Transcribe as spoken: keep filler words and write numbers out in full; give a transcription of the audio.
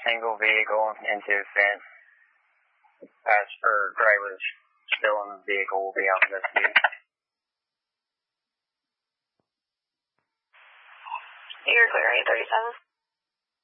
single vehicle into fence. As for drivers still in the vehicle, will be out investigating. You're clear, eight thirty-seven.